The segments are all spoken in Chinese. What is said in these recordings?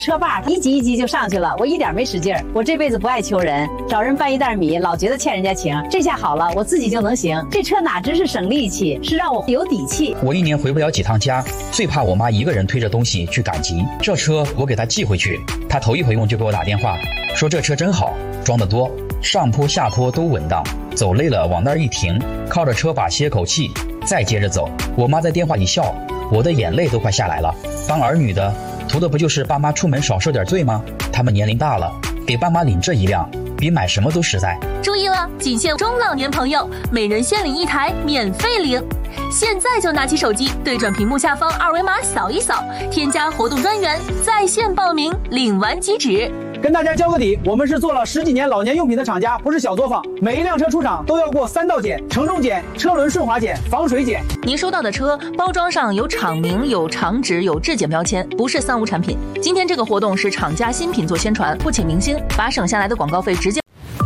车把一级一级就上去了，我一点没使劲儿。我这辈子不爱求人，找人搬一袋米，老觉得欠人家情。这下好了，我自己就能行。这车哪只是省力气，是让我有底气。 我一年回不了几趟家，最怕我妈一个人推着东西去赶集。这车我给她寄回去，她头一回用就给我打电话，说这车真好，装得多，上坡下坡都稳当，走累了往那儿一停，靠着车把歇口气，再接着走。我妈在电话里笑，我的眼泪都快下来了。当儿女的图的不就是爸妈出门少受点罪吗？他们年龄大了，给爸妈领这一辆比买什么都实在。 注意了，仅限中老年朋友，每人限领一台，免费领。现在就拿起手机，对准屏幕下方二维码扫一扫，添加活动专员，在线报名，领完即止。 跟大家交个底，我们是做了10几年老年用品的厂家，不是小作坊。每一辆车出厂都要过3道检：承重检、车轮顺滑检、防水检。 您收到的车包装上有厂名、有厂址、有质检标签，不是三无产品。今天这个活动是厂家新品做宣传，不请明星，把省下来的广告费直接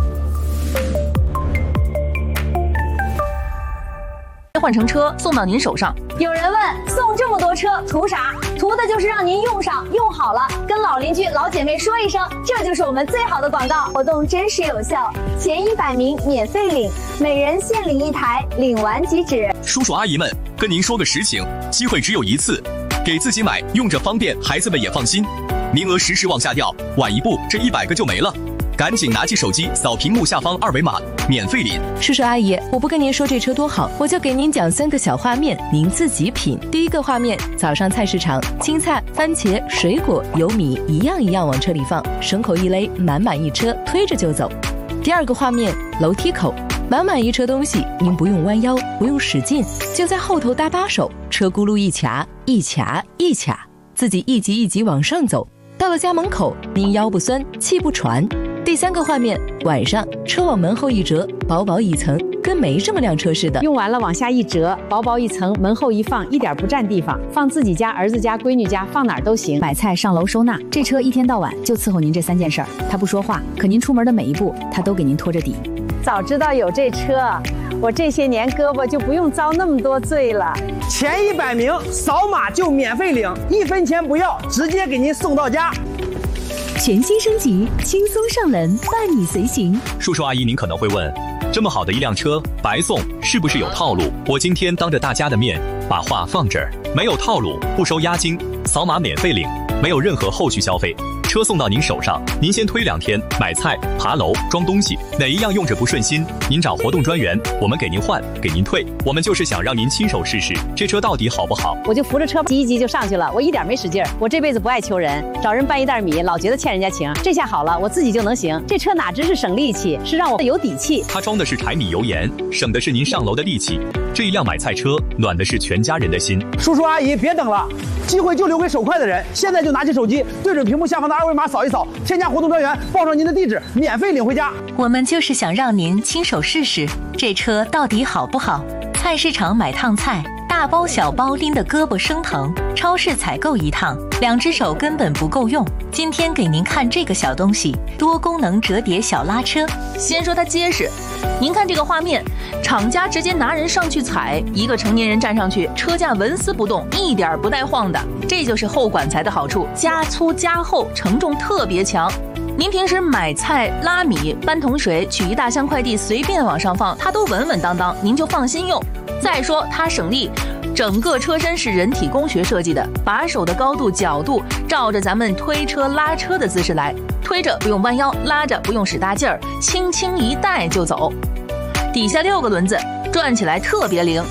换成车送到您手上。 有人问，送这么多车图啥？图的就是让您用上，用好了，跟老邻居、老姐妹说一声，这就是我们最好的广告。活动真实有效，前100名免费领，每人限领一台，领完即止。 叔叔阿姨们，跟您说个实情，机会只有一次，给自己买，用着方便，孩子们也放心。名额时往下掉，晚一步这100个就没了。赶紧拿起手机扫屏幕下方二维码，免费领。 叔叔阿姨，我不跟您说这车多好，我就给您讲3个小画面，您自己品。第一个画面，早上菜市场，青菜、番茄、水果、油米一样一样往车里放，绳口一勒，满满一车，推着就走。第二个画面，楼梯口，满满一车东西，您不用弯腰，不用使劲，就在后头搭把手，车轱辘一卡一卡一卡，自己一级一级往上走。到了家门口，您腰不酸，气不喘。第3个画面，晚上车往门后一折，薄薄一层，跟没这么辆车似的。 用完了往下一折，薄薄一层，门后一放，一点不占地方，放自己家、儿子家、闺女家，放哪儿都行。 买菜上楼收纳，这车一天到晚就伺候您这3件事儿。他不说话，可您出门的每一步，他都给您拖着底。 早知道有这车，我这些年胳膊就不用遭那么多罪了。 前100名扫码就免费领，1分钱不要，直接给您送到家。 全新升级，轻松上门，伴你随行。 叔叔阿姨，您可能会问，这么好的一辆车白送，是不是有套路？我今天当着大家的面把话放这儿，没有套路，不收押金，扫码免费领，没有任何后续消费。车送到您手上，您先推2天，买菜、爬楼、装东西，哪一样用着不顺心，您找活动专员，我们给您换，给您退。我们就是想让您亲手试试这车到底好不好。 我就扶着车一级就上去了，我一点没使劲儿。我这辈子不爱求人，找人搬一袋米，老觉得欠人家情。这下好了，我自己就能行。这车哪只是省力气，是让我有底气。 它装的是柴米油盐，省的是您上楼的力气。这一辆买菜车，暖的是全家人的心。 叔叔阿姨，别等了，机会就留给手快的人。现在就拿起手机，对准屏幕下方的二维码扫一扫，添加活动专员，报上您的地址，免费领回家。 我们就是想让您亲手试试这车到底好不好。菜市场买趟菜，大包小包拎得胳膊生疼，超市采购一趟，2只手根本不够用。今天给您看这个小东西，多功能折叠小拉车。先说它结实，您看这个画面，厂家直接拿人上去踩，一个成年人站上去，车架纹丝不动，一点不带晃的。这就是后管材的好处，加粗加厚，承重特别强。您平时买菜、拉米、搬桶水、取一大箱快递，随便往上放，它都稳稳当当，您就放心用。再说它省力，整个车身是人体工学设计的，把手的高度、角度照着咱们推车、拉车的姿势来，推着不用弯腰，拉着不用使大劲儿，轻轻一带就走。底下6个轮子，转起来特别灵。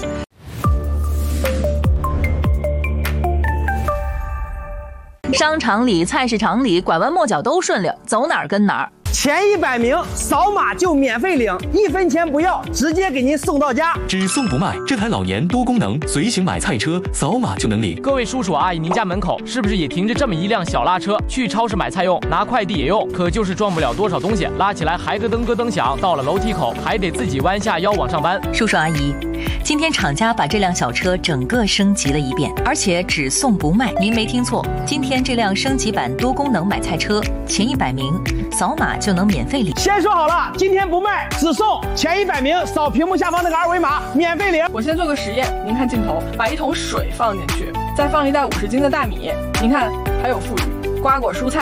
商场里、菜市场里，拐弯抹角都顺溜，走哪儿跟哪儿。 前100名扫码就免费领，1分钱不要，直接给您送到家。 只送不卖，这台老年多功能随行买菜车，扫码就能领。 各位叔叔阿姨，您家门口是不是也停着这么一辆小拉车？去超市买菜用，拿快递也用，可就是装不了多少东西，拉起来还咯噔响，到了楼梯口还得自己弯下腰往上搬。 叔叔阿姨，今天厂家把这辆小车整个升级了一遍，而且只送不卖。您没听错，今天这辆升级版多功能买菜车，前100名扫码就能免费领。 先说好了，今天不卖，只送前100名，扫屏幕下方那个二维码，免费领。 我先做个实验，您看镜头，把1桶水放进去，再放一袋50斤的大米，您看还有富裕，瓜果蔬菜